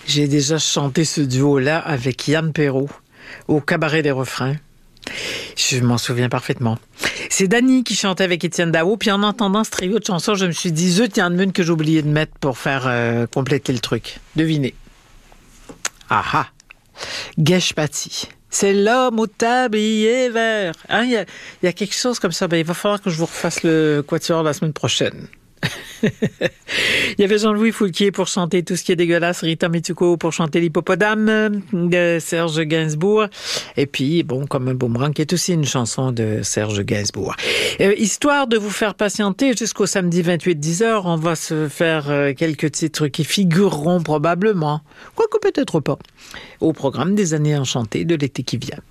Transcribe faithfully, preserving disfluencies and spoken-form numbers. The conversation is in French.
J'ai déjà chanté ce duo-là avec Yann Perrault au Cabaret des Refrains. Je m'en souviens parfaitement. C'est Dany qui chantait avec Étienne Dao, puis en entendant ce trio de chansons, je me suis dit, zut, il y en a une que j'ai oublié de mettre pour faire euh, compléter le truc. Devinez. Ah ah! Guèche Paty. C'est l'homme au tablier vert. Hein, il y a, il y a quelque chose comme ça. Ben, il va falloir que je vous refasse le quatuor la semaine prochaine. Il y avait Jean-Louis Foulquier pour chanter Tout ce qui est dégueulasse, Rita Mitsuko pour chanter L'hippopotame de Serge Gainsbourg, et puis bon, Comme un boomerang qui est aussi une chanson de Serge Gainsbourg. Euh, histoire de vous faire patienter jusqu'au samedi vingt-huit dix heures, on va se faire euh, quelques titres qui figureront probablement, quoique peut-être pas, au programme des années enchantées de l'été qui vient.